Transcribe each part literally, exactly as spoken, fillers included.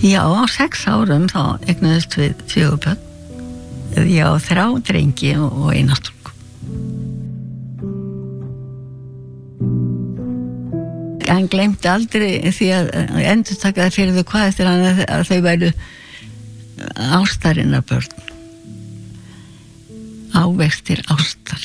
Já, á sex árum þá eignuðust við fjögur börn. Ég á þrjá drengi og eina stúlku. Hann gleymdi aldrei því að endurtaka það fyrir þau hvað eftir hann að þau væru ástarinnar börn. Ávextir ástar.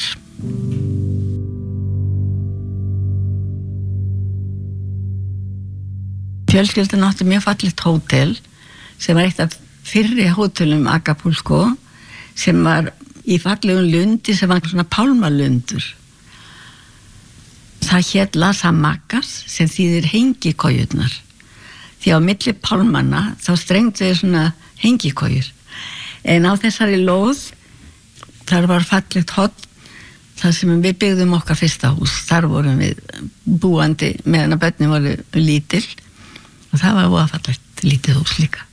Fjölskyldan átti mjög fallegt hótel sem var eitt af fyrri hótelum Acapulco sem var í fallegum lundi sem var svona pálmalundur. Það hét Las Hamacas sem þýðir hengikojurnar. Því á milli pálmanna þá strengdu þau svona hengikojur. En á þessari lóð þar var fallegt hot þar sem við byggðum okkar fyrsta hús. Þar vorum við búandi meðan að börnin voru lítil. Og það var óafallegt lítið hús líka.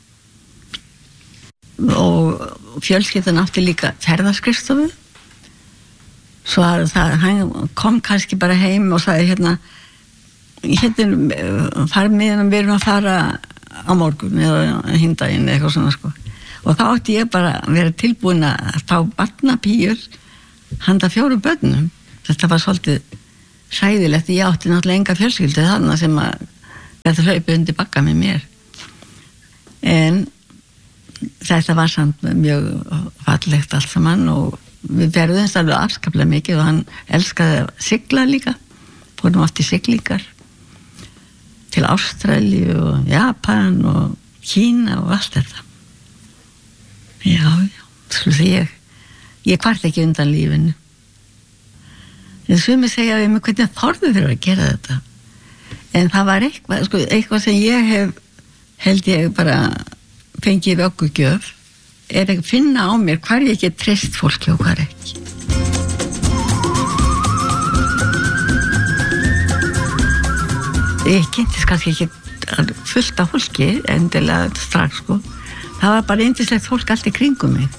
Og fjölskyldan átti líka ferðaskrifstofu. Svo að það, hann kom kannski bara heim og sagði hérna, hérna farið meðan við erum að fara á morgun eða hindaginn eða eitthvað svona sko. Og þá átti ég bara að vera tilbúin að fá barnapíur handa fjórum börnum. Þetta var svolítið hræðilegt. Ég átti náttúrulega enga fjölskyldu þarna sem að þetta hlaupi undir bakka með mér. En þetta var samt mjög fallegt allt saman og við verðumst alveg afskaplega mikið og hann elskaði að sigla líka. Fórum oft í siglingar til Ástralíu og Japan og Kína og allt þetta. Já, já, svo ég, ég kvart ekki undan lífinu. En sumir segja við mig hvernig þorðu þeir að gera þetta. En það var eitthvað, sko, eitthvað sem ég hef, held ég bara fengið vöggugjöf, er að finna á mér hvar ég get treyst fólki og hvar ekki. Ég kynntist kannski ekki fullt af fólki, endilega strax, sko. Það var bara yndislegt fólk allt í kringum mig.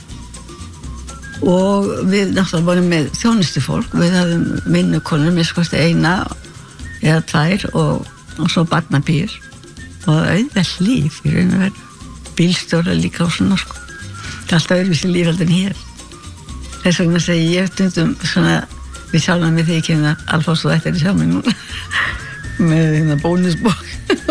Og við náttúrulega vorum með þjónustu fólk, við hafðum vinnukonur, mér skoðst eina eða tvær og, og svo barnapíur og auðvelt líf í raun og veru, bílstjóra líka og svona sko. Það er alltaf öðruvísi líf heldur en hér. Þess vegna segi ég stundum svona við sjálfum mig þegar ég kemur að Alfons og þetta er í sjá mig núna með hérna bónusbók.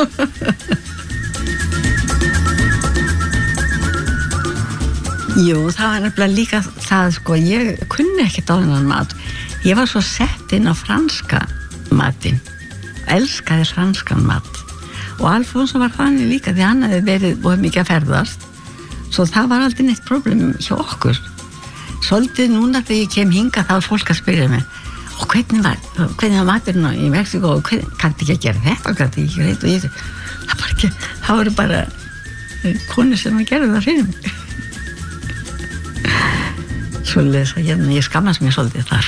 Jú, það var nefnilega líka það sko, ég kunni ekkert á þennan mat. Ég var svo sett inn á franska matinn. Elskaði franskan mat og Alfonso var þannig líka því hann hefði verið og mikið að ferðast svo það var aldrei neitt problem hjá okkur. Svolítið núna þegar ég kem hingað þá var fólk að spyrja mig og hvernig var, hvernig var maturinn í Mexíkó og kannti ekki að gera þetta og kannti ekki að gera þetta og ég það var ekki, það voru bara konur sem að gera það fyrir mig. Svoleiðis að hérna, ég skammast mér svolítið þar.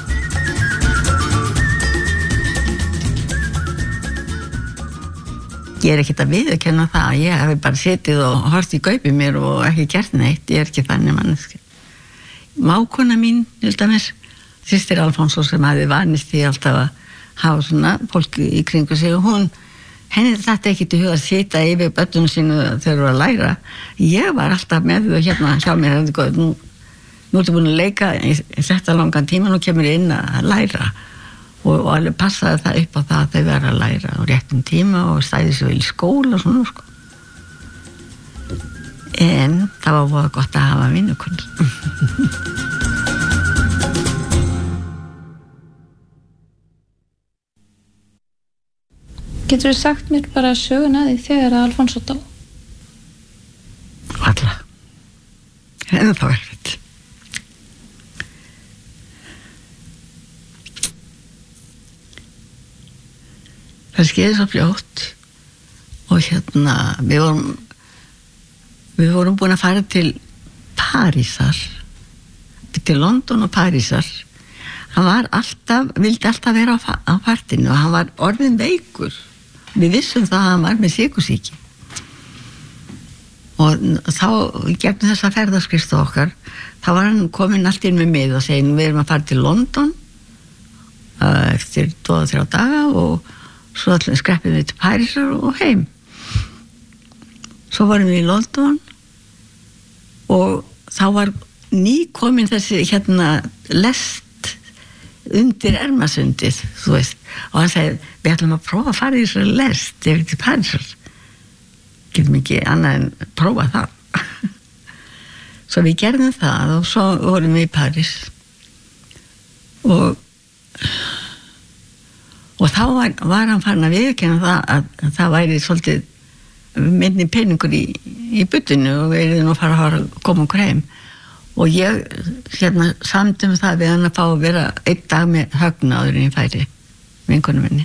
Ég er ekkert að viðurkenna það að ég hef bara setið og hort í gaupi mér og ekki gert neitt, ég er ekki þannig manneski. Mákona mín, til dæmis, systir Alfonso sem hafði vanist því alltaf að hafa svona fólk í kringu sig og hún, henni þetta ekki til huga að sita yfir börnunum sínu þegar þau eru að læra. Ég var alltaf með þau hérna hjá mér, nú, nú ertu búin að leika í þetta langan tíma, nú kemur ég inn að læra. Og, og alveg passaði það upp á það að þau verða að læra á réttum tíma og stæði svo vel í skóla og svona sko. En það var voða gott að hafa vinnukonur. Getur þú sagt mér bara söguna því þegar Alfonso dó? Alla. En það var þetta. Það skeiði svo fljótt og hérna við vorum við vorum búin að fara til Parísar til London og Parísar. Hann var alltaf, vildi alltaf vera á, á partinu og hann var orðin veikur. Við vissum það að hann var með sykursýki. Og þá, gegnum þessa ferðaskrifstofu okkar, þá var hann kominn allt inn með mig og segið, við erum að fara til London uh, eftir tvo og þrjá daga og svo skreppum við til Parísar og heim. svo varum við í London og þá var nýkomin þessi hérna lest undir Ermasundið, þú veist, og hann sagði, við ætlum að prófa að fara í þessari lest yfir til Parísar, getum ekki annað en prófa það. Svo við gerðum það og svo vorum við í París og og þá var, var hann farin að viðurkenna það að, að það væri svolítið minni peningur í, í buddinu og við erum að fara að koma okkur heim. Og ég hérna samtum það við hann að fá að vera einn dag með Högna áður en ég færi vinkonu minni.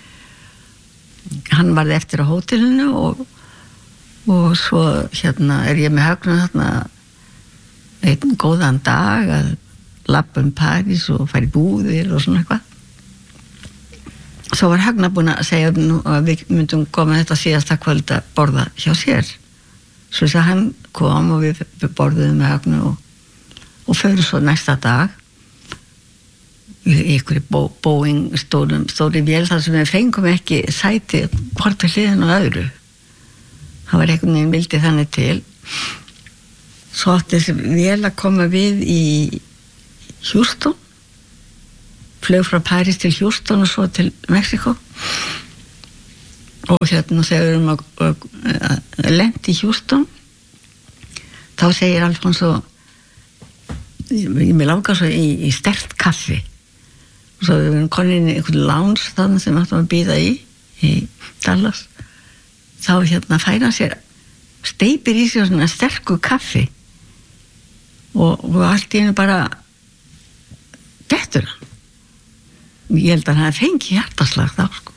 Hann varði eftir á hótelinu og, og svo hérna er ég með Högna þarna einn góðan dag að labba um París og færi búðir og svona eitthvað. Svo var Högna búin að segja að við myndum koma þetta síðasta kvöld að borða hjá sér. Svo þess að hann kom og við borðuðum með Högna og og fyrir svo næsta dag í ykkur Boeing stórum, stóri vél þar sem við fengum ekki sæti hvort við hliðin og öðru. Það var einhvern veginn vildi þannig til. Svo átti þessi vél að koma við í Houston, flög frá París til Houston og svo til Mexiko og hérna þegar við erum að, að, að lent í Houston þá segir Alfonso ég mig langar svo í, í sterkt kaffi og svo við erum konin í einhvern lounge þannig sem við áttum að bíða í í Dallas þá hérna færa sér steipir í sig svona sterku kaffi og, og allt í einu bara dettur hann ég held að hann fengi hjartaslag þá sko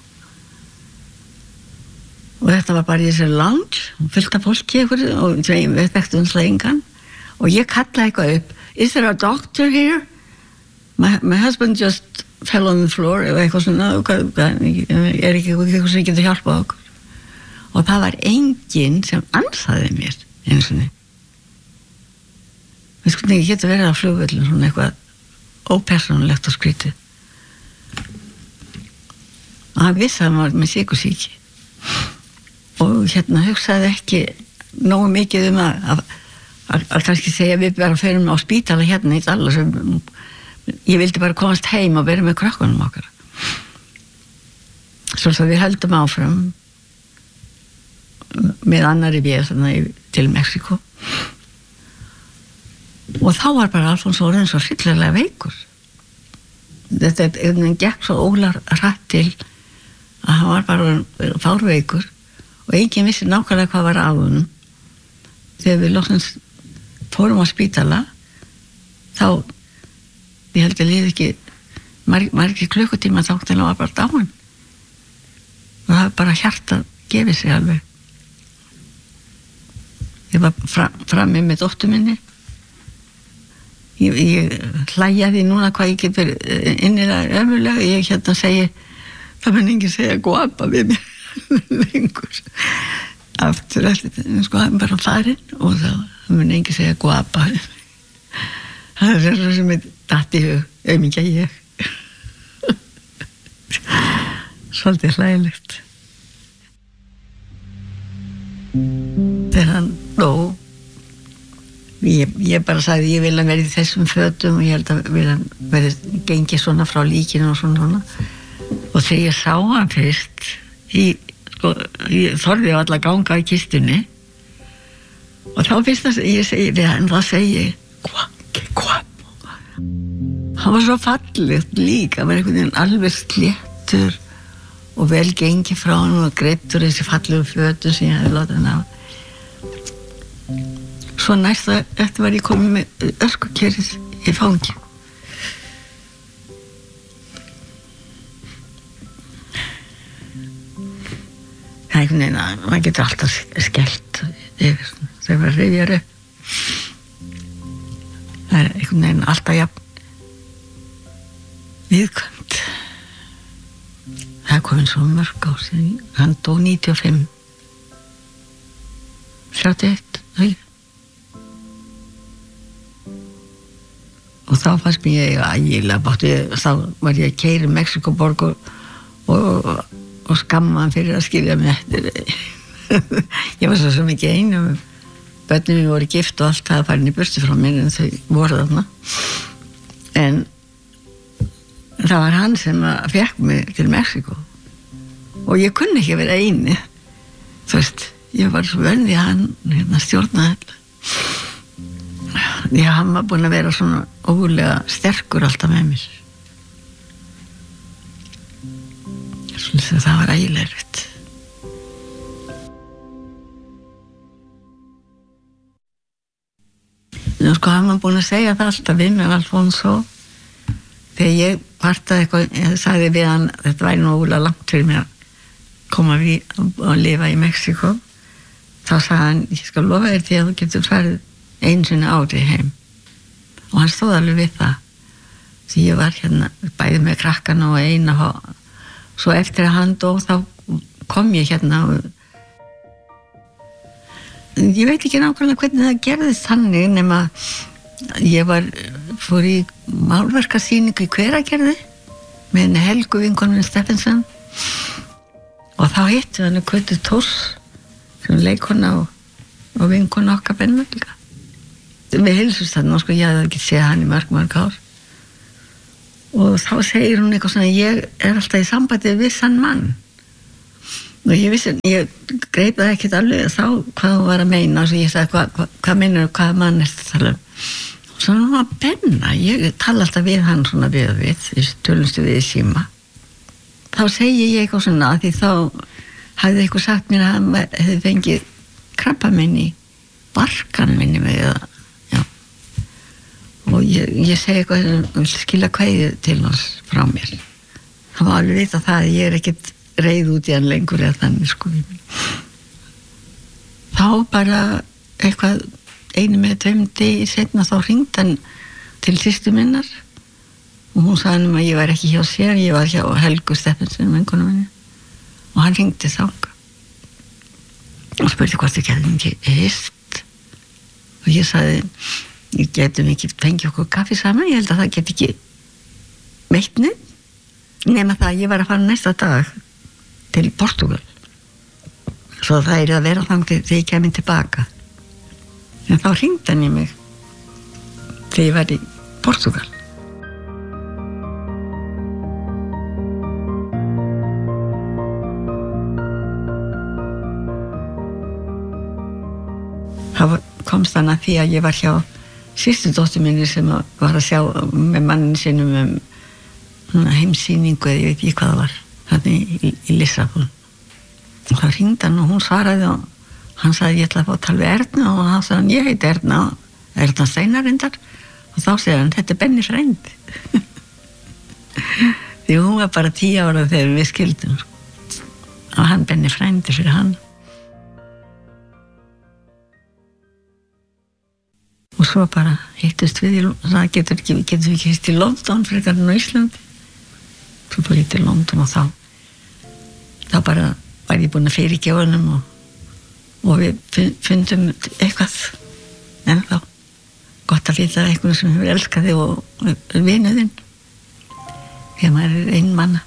og þetta var bara í þessu lounge fullt af fólki ykkur og við þekktum slengan og ég kallaði eitthvað upp Is there a doctor here? My, my husband just fell on the floor eða eitthvað svona er ekki eitthvað sem getur hjálpað okkur og það var enginn sem ansaði mér eins og niður við skoðum ekki getur verið á flugvöllum svona eitthvað ópersónulegt og skrítið og hann vissi að hann var með sykursýki og hérna hugsaði ekki nógu mikið um að, að að, að kannski segja við bara ferum á spítala hérna í Dallas ég vildi bara komast heim og vera með krökkunum okkar svo að við heldum áfram með annari vél til Mexiko og þá var bara Alfonso orðinn svo hryllilega veikur þetta er einhvern gekk svo ólar rætt til að hann var bara fárveikur og enginn vissi nákvæmlega hvað var á honum þegar við loksins fórum á spítala þá ég held að liði ekki margir marg klukkutíma þá til að var bara dáin og það var bara hjarta gefið sig alveg ég var fram, frammi með dóttur minni ég, ég hlæjaði núna hvað ég get verið innilega ömurlega ég hérna segi það mun enginn segja guapa við mér lengur aftur eftir sko hann bara farinn og þá mun enginn segja guapa það er svo sem ég datt í hug aumingja ég svolítið hlægilegt þegar hann dó ég, ég bara sagði ég vil að vera í þessum fötum og ég held að vil að vera gengið svona frá líkinu og svona, svona. Og þegar ég sá hann fyrst í, sko, ég þorði á alla ganga í kistunni og þá fyrst að ég segi við hann þá segi ég hvað, hvað hann var svo fallegt líka hann var einhvern veginn alveg sléttur og vel gengið frá hann og greittur þessi fallegu fötu sem ég hefði látið hann á svo næsta eftir var ég komið með öskukerið í fangi það er einhvern veginn að maður getur alltaf skellt yfir þegar maður rifjar upp það er einhvern veginn alltaf jafn viðkvæmt það er komin svo mörg ár síðan hann dó níutíu og fimm þrjátíu og eitt og þá fannst mér ég ægilega bátt þá var ég að keyra í Mexikoborg og, og, og skamma hann fyrir að skilja mig eftir Ég var svo sem ekki einum börnum við voru gift og allt það farin í burtu frá mér en þau voru þarna en það var hann sem fekk mig til Mexíkó og ég kunni ekki vera eini þú veist, ég var svo vön því að hann hérna stjórnaði því að hann var búinn að vera svona ógurlega sterkur alltaf með mér svo það var ægilega erfitt. Nú sko hann var búinn að segja það alltaf við mér Alfonso þegar ég partaði eitthvað, ég sagði við hann þetta væri nú ógurlega langt fyrir mér að koma við og lifa í Mexíkó þá sagði hann, ég skal lofa þér því að þú getur farið einu sinni ári heim og hann stóð alveg við það því ég var hérna bæði með krakkana og eina og svo eftir að hann dó þá kom ég hérna og ég veit ekki nákvæmlega hvernig það gerðist þannig nema ég var fór í málverkasýningu í Hveragerði með Helgu vinkonunni Steffensen og þá hittum við hann Kötu Thors sem leikona og, og vinkona okkar Benna líka við heilsumst þarna og sko ég hafði ekki séð hann í mörg mörg ár og þá segir hún eitthvað svona ég er alltaf í sambandi við þann mann og ég vissi, ég greip það ekkert alveg þá hvað hún var að meina og ég sagði hvað hva, hva meinar og hvað mann er þetta tala um og svona hún var Benna ég tala alltaf við hann svona við og við tölumstu við í síma þá segi ég eitthvað svona því þá hafði eitthvað sagt mér að hann hefði fengið krabbamein í barkan minni mig eða já og ég, ég segi eitthvað skila kveðju til hans frá mér hann var alveg vita það að ég er ekkert reið út í hann lengur eða þannig sko þá bara eitthvað einu með tveim degi setna þá hringdi hann til systur minnar og hún sagði hann að ég var ekki hjá sér ég var hjá Helgu Steffensen vinkonu minni og hann hringdi þangað og spurði hvort ég getum ekki hist og ég sagði ég getum ekki fengið okkur kaffi saman ég held að það get ekki meitni nema það að ég var að fara næsta dag til Portugal svo það er að vera þannig þegar ég kemur tilbaka en þá hringdi hann í mig þegar ég var í Portugal þá komst hann að því að ég var hjá systurdóttur minni sem var að sjá með mannin sinum um heimsýningu eða ég veit ekki hvað það var þannig í, í Lissabon og þá hringdi hann og hún svaraði og hann sagði ég ætla að fá að tala við Erna og hann sagði hann ég heiti Erna og Erna Steinarindar og þá segir hann þetta er Benni frændi því hún var bara tíu ára þegar við skildum og hann Benni frændi fyrir hann og svo bara hittust við í, það getur ekki, getur við ekki hitt í London fyrir hann á Íslandi svo fór ég til London og þá þá bara var ég búin að fyrirgefa honum og, og við fundum eitthvað en þá gott að vita eitthvað sem hefur elskað þig og vinuðinn þegar maður er einmanna